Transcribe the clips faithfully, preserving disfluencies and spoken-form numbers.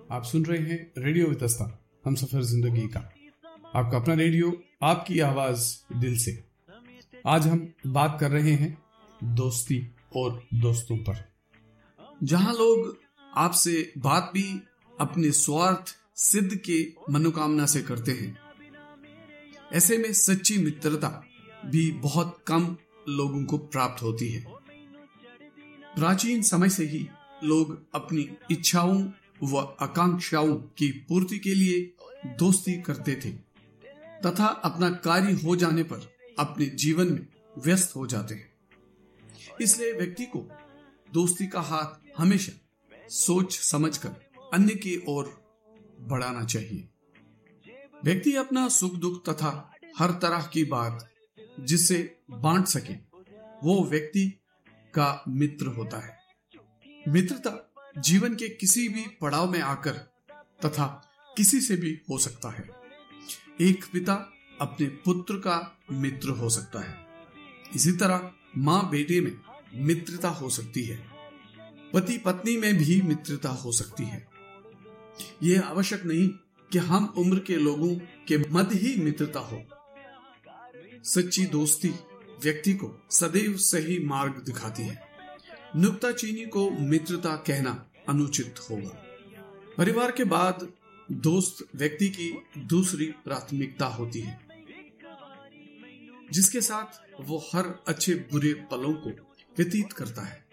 आप सुन रहे हैं रेडियो वितस्ता, हम सफर जिंदगी का, आपका अपना रेडियो, आपकी आवाज दिल से। आज हम बात कर रहे हैं दोस्ती और दोस्तों पर। जहां लोग आपसे बात भी अपने स्वार्थ सिद्ध के मनोकामना से करते हैं, ऐसे में सच्ची मित्रता भी बहुत कम लोगों को प्राप्त होती है। प्राचीन समय से ही लोग अपनी इच्छाओं व आकांक्षाओं की पूर्ति के लिए दोस्ती करते थे तथा अपना कार्य हो जाने पर अपने जीवन में व्यस्त हो जाते हैं। इसलिए व्यक्ति को दोस्ती का हाथ हमेशा सोच समझकर अन्य की ओर बढ़ाना चाहिए। व्यक्ति अपना सुख दुख तथा हर तरह की बात जिससे बांट सके, वो व्यक्ति का मित्र होता है। मित्रता जीवन के किसी भी पड़ाव में आकर तथा किसी से भी हो सकता है। एक पिता अपने पुत्र का मित्र हो सकता है, इसी तरह माँ बेटे में मित्रता हो सकती है, पति पत्नी में भी मित्रता हो सकती है। यह आवश्यक नहीं कि हम उम्र के लोगों के मध्य ही मित्रता हो। सच्ची दोस्ती व्यक्ति को सदैव सही मार्ग दिखाती है। नुक्ताचीनी को मित्रता कहना अनुचित होगा। परिवार के बाद दोस्त व्यक्ति की दूसरी प्राथमिकता होती है, जिसके साथ वो हर अच्छे बुरे पलों को व्यतीत करता है।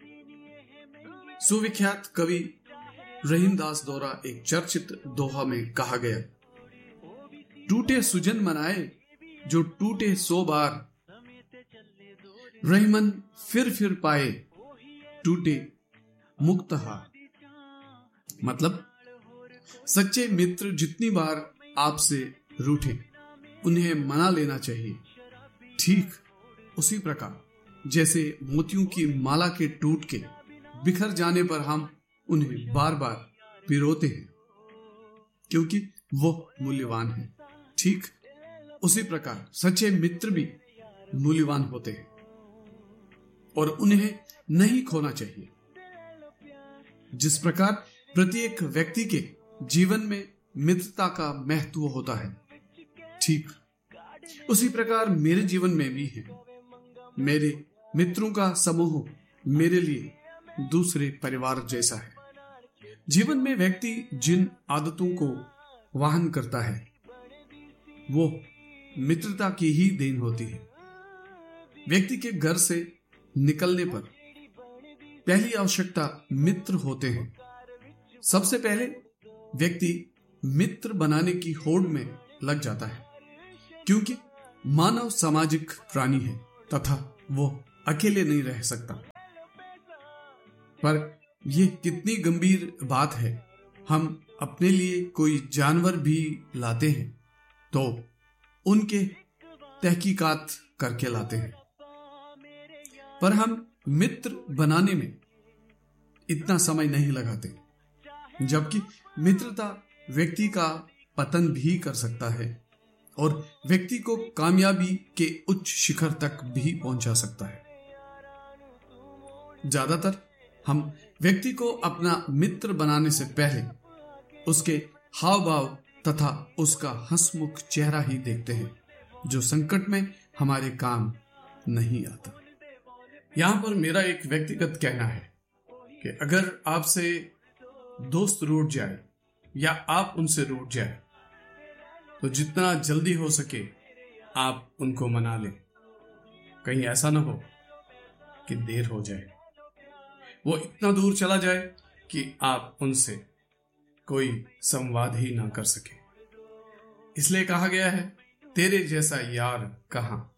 सुविख्यात कवि रहीमदास द्वारा एक चर्चित दोहा में कहा गया, टूटे सुजन मनाए जो टूटे सो बार, रहीमन फिर फिर पाए टूटे मुक्त हार। मतलब सच्चे मित्र जितनी बार आपसे रूठे, उन्हें मना लेना चाहिए। ठीक उसी प्रकार जैसे मोतियों की माला के टूट के बिखर जाने पर हम उन्हें बार बार पिरोते हैं क्योंकि वो मूल्यवान है, ठीक उसी प्रकार सच्चे मित्र भी मूल्यवान होते हैं और उन्हें नहीं खोना चाहिए। जिस प्रकार प्रत्येक व्यक्ति के जीवन में मित्रता का महत्व होता है, ठीक उसी प्रकार मेरे जीवन में भी है। मेरे मित्रों का समूह मेरे लिए दूसरे परिवार जैसा है। जीवन में व्यक्ति जिन आदतों को वाहन करता है, वो मित्रता की ही देन होती है। व्यक्ति के घर से निकलने पर पहली आवश्यकता मित्र होते हैं। सबसे पहले व्यक्ति मित्र बनाने की होड़ में लग जाता है, क्योंकि मानव सामाजिक प्राणी है तथा वो अकेले नहीं रह सकता। पर यह कितनी गंभीर बात है, हम अपने लिए कोई जानवर भी लाते हैं तो उनके तहकीकात करके लाते हैं, पर हम मित्र बनाने में इतना समय नहीं लगाते। जबकि मित्रता व्यक्ति का पतन भी कर सकता है और व्यक्ति को कामयाबी के उच्च शिखर तक भी पहुंचा सकता है। ज्यादातर हम व्यक्ति को अपना मित्र बनाने से पहले उसके हाव भाव तथा उसका हंसमुख चेहरा ही देखते हैं, जो संकट में हमारे काम नहीं आता। यहां पर मेरा एक व्यक्तिगत कहना है कि अगर आपसे दोस्त रूठ जाए या आप उनसे रूठ जाए तो जितना जल्दी हो सके आप उनको मना लें। कहीं ऐसा ना हो कि देर हो जाए, वो इतना दूर चला जाए कि आप उनसे कोई संवाद ही ना कर सके। इसलिए कहा गया है, तेरे जैसा यार कहां।